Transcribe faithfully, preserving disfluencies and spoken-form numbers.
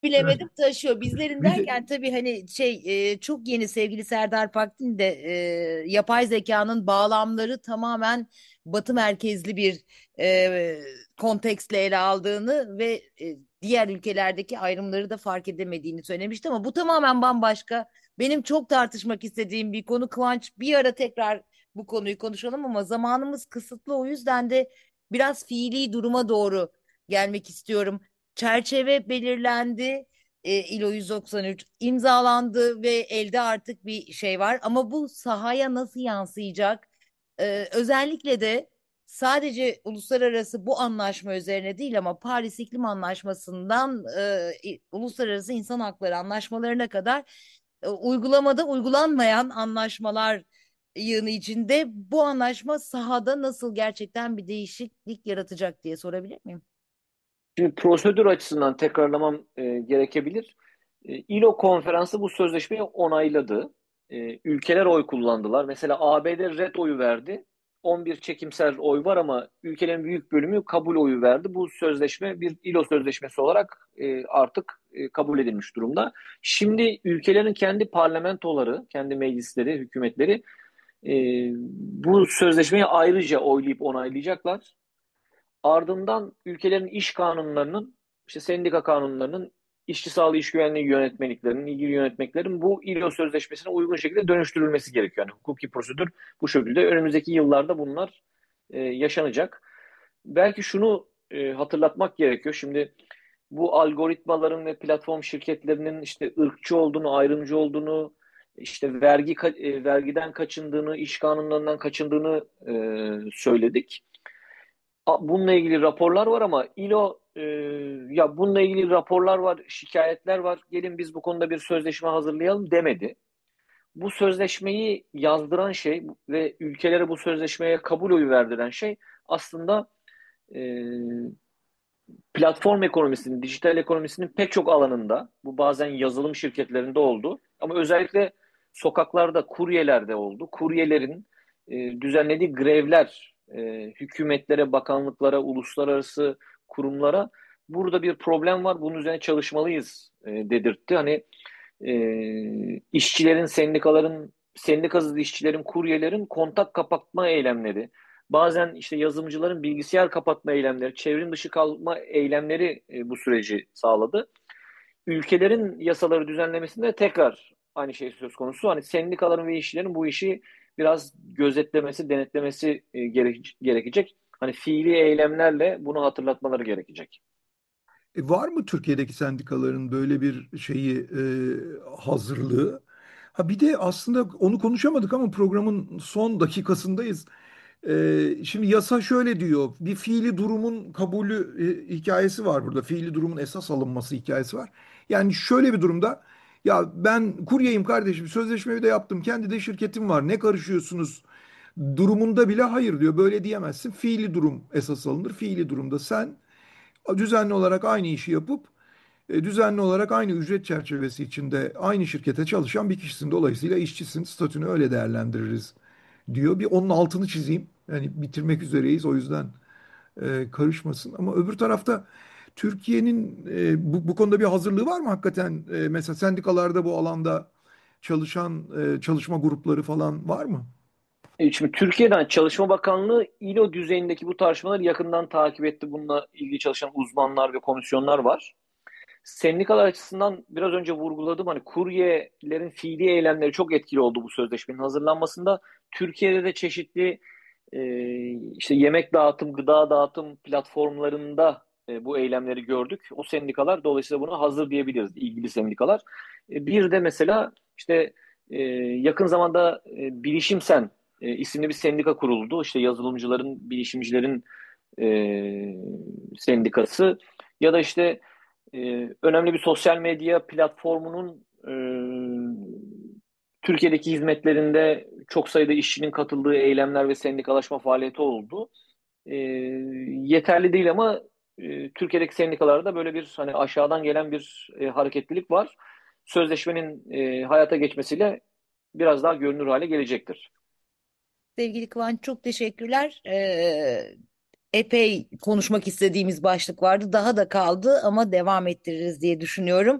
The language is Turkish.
Evet. bilemedim taşıyor. Bizlerin Bir de derken tabii hani şey e, çok yeni sevgili Serdar Paktin de e, yapay zekanın bağlamları tamamen Batı merkezli bir e, kontekstle ele aldığını ve e, diğer ülkelerdeki ayrımları da fark edemediğini söylemişti ama bu tamamen bambaşka. Benim çok tartışmak istediğim bir konu. Kıvanç, bir ara tekrar bu konuyu konuşalım ama zamanımız kısıtlı, o yüzden de biraz fiili duruma doğru gelmek istiyorum. Çerçeve belirlendi. E, İLO yüz doksan üç imzalandı ve elde artık bir şey var. Ama bu sahaya nasıl yansıyacak? E, özellikle de sadece uluslararası bu anlaşma üzerine değil ama Paris İklim Anlaşması'ndan e, uluslararası insan hakları anlaşmalarına kadar e, uygulamada uygulanmayan anlaşmalar yığını içinde bu anlaşma sahada nasıl gerçekten bir değişiklik yaratacak diye sorabilir miyim? Şimdi prosedür açısından tekrarlamam e, gerekebilir. E, İLO konferansı bu sözleşmeyi onayladı. E, ülkeler oy kullandılar. Mesela A B D red oyu verdi. on bir çekimsel oy var ama ülkelerin büyük bölümü kabul oyu verdi. Bu sözleşme bir İLO sözleşmesi olarak e, artık e, kabul edilmiş durumda. Şimdi ülkelerin kendi parlamentoları, kendi meclisleri, hükümetleri e, bu sözleşmeyi ayrıca oylayıp onaylayacaklar. Ardından ülkelerin iş kanunlarının, işte sendika kanunlarının, işçi sağlığı, iş güvenliği yönetmeliklerinin, ilgili yönetmeklerin bu İLO sözleşmesine uygun şekilde dönüştürülmesi gerekiyor. Yani hukuki prosedür bu şekilde. Önümüzdeki yıllarda bunlar e, yaşanacak. Belki şunu e, hatırlatmak gerekiyor. Şimdi bu algoritmaların ve platform şirketlerinin işte ırkçı olduğunu, ayrımcı olduğunu, işte vergi e, vergiden kaçındığını, iş kanunlarından kaçındığını e, söyledik. Bununla ilgili raporlar var ama İLO e, ya bununla ilgili raporlar var, şikayetler var. Gelin biz bu konuda bir sözleşme hazırlayalım demedi. Bu sözleşmeyi yazdıran şey ve ülkelere bu sözleşmeye kabul oyu verdiren şey aslında e, platform ekonomisinin, dijital ekonomisinin pek çok alanında, bu bazen yazılım şirketlerinde oldu ama özellikle sokaklarda, kuryelerde oldu. Kuryelerin e, düzenlediği grevler, e, hükümetlere, bakanlıklara, uluslararası kurumlara burada bir problem var, bunun üzerine çalışmalıyız e, dedirtti. Hani e, işçilerin, sendikaların, sendikasız işçilerin, kuryelerin kontak kapatma eylemleri, bazen işte yazılımcıların bilgisayar kapatma eylemleri, çevrim dışı kalma eylemleri e, bu süreci sağladı. Ülkelerin yasaları düzenlemesinde tekrar aynı şey söz konusu. Hani sendikaların ve işçilerin bu işi biraz gözetlemesi, denetlemesi e, gerek- gerekecek. Hani fiili eylemlerle bunu hatırlatmaları gerekecek. E, var mı Türkiye'deki sendikaların böyle bir şeyi e, hazırlığı? Ha bir de aslında onu konuşamadık ama programın son dakikasındayız. E, şimdi yasa şöyle diyor. Bir fiili durumun kabulü e, hikayesi var burada. Fiili durumun esas alınması hikayesi var. Yani şöyle bir durumda ya ben kuryeyim kardeşim, sözleşmeyi de yaptım, kendi de şirketim var, ne karışıyorsunuz durumunda bile hayır diyor. Böyle diyemezsin. Fiili durum esas alınır. Fiili durumda sen düzenli olarak aynı işi yapıp e, düzenli olarak aynı ücret çerçevesi içinde aynı şirkete çalışan bir kişisin. Dolayısıyla işçisin, statünü öyle değerlendiririz diyor. Bir onun altını çizeyim. Yani bitirmek üzereyiz, o yüzden e, karışmasın. Ama öbür tarafta Türkiye'nin e, bu, bu konuda bir hazırlığı var mı hakikaten? E, mesela sendikalarda bu alanda çalışan e, çalışma grupları falan var mı? E, Şimdi Türkiye'den Çalışma Bakanlığı İLO düzeyindeki bu tartışmaları yakından takip etti. Bununla ilgili çalışan uzmanlar ve komisyonlar var. Sendikalar açısından biraz önce vurguladım, hani kuryelerin fiili eylemleri çok etkili oldu bu sözleşmenin hazırlanmasında. Türkiye'de de çeşitli e, işte yemek dağıtım, gıda dağıtım platformlarında e, bu eylemleri gördük. O sendikalar dolayısıyla buna hazır diyebiliriz, ilgili sendikalar. E, bir de mesela işte e, yakın zamanda e, Bilişimsen e, isimli bir sendika kuruldu. İşte yazılımcıların, bilişimcilerin e, sendikası ya da işte e, önemli bir sosyal medya platformunun e, Türkiye'deki hizmetlerinde çok sayıda işçinin katıldığı eylemler ve sendikalaşma faaliyeti oldu. E, Yeterli değil ama e, Türkiye'deki sendikalarda böyle bir hani aşağıdan gelen bir e, hareketlilik var. Sözleşmenin e, hayata geçmesiyle biraz daha görünür hale gelecektir. Sevgili Kıvanç, çok teşekkürler. Ee, epey konuşmak istediğimiz başlık vardı. Daha da kaldı ama devam ettiririz diye düşünüyorum.